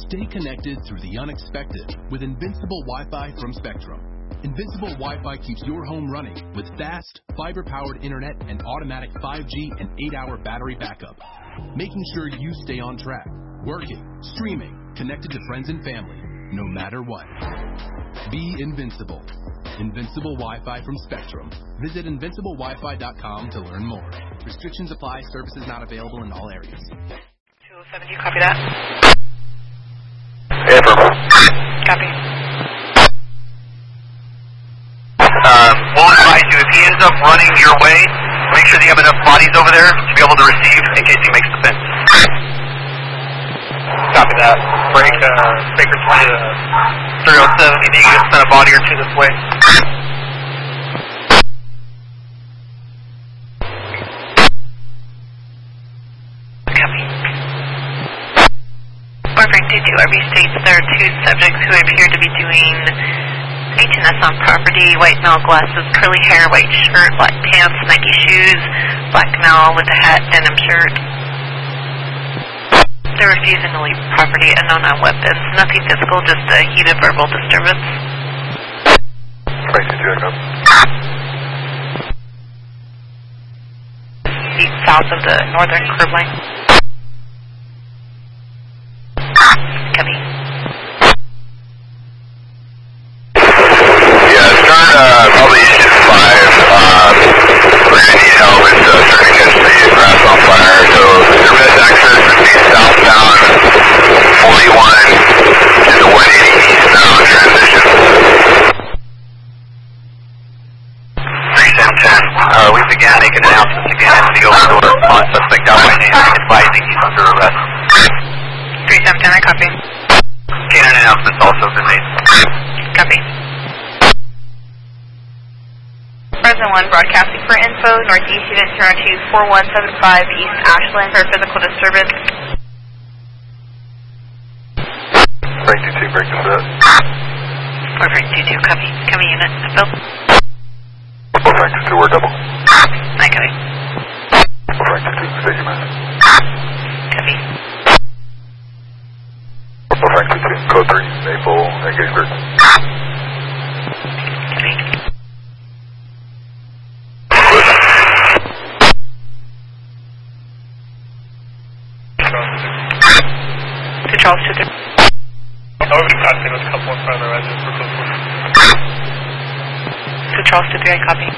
Stay connected through the unexpected with Invincible Wi-Fi from Spectrum. Invincible Wi-Fi keeps your home running with fast, fiber-powered internet and automatic 5G and 8-hour battery backup, making sure you stay on track, working, streaming, connected to friends and family, no matter what. Be invincible. Invincible Wi-Fi from Spectrum. Visit invinciblewifi.com to learn more. Restrictions apply. Services not available in all areas. 207, do you copy that? Affirmative. Copy. We'll advise you, if he ends up running your way, make sure that you have enough bodies over there to be able to receive in case he makes the fence. Copy that. Break, Baker 20 to 307. You need to send a body or two this way. Copy. Boyfriend 22 RV states there are two subjects who appear to be doing H&S on property, white male, glasses, curly hair, white shirt, black pants, Nike shoes, black male with a hat, denim shirt. They're refusing to leave property, unknown on weapons, nothing physical, just a heated verbal disturbance. Feet south of the northern curb line. Copy. Probably issue 5. We're going to need help with trying to catch the grass on fire. So service access would be southbound 41 and the 180 eastbound transition. 3710. We began making announcements again in the field order on suspect out by name, advising he's under arrest. 3710, I copy. Canine announcements also been made. Copy. President 1 broadcasting for info, northeast unit 024175 East Ashland for physical disturbance. Break 22, break the set. Break 22, copy. Copy unit, Bill. Break 22, we're double. I copy. Break 22, state your message. Copy. Break 22, code 3, Maple, engage group. Copy. Charles 2-3. Over to Cockpit with a couple in front of the residence for code 4. To Charles 2-3, I copy.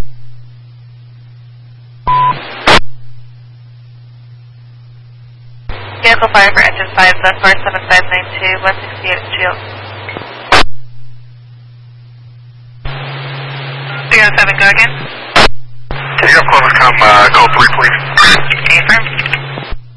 Vehicle fire for engine 5, thus far 7592, 168 Shield. 307, go again. Can you have Clovis come, code 3, please? Affirm.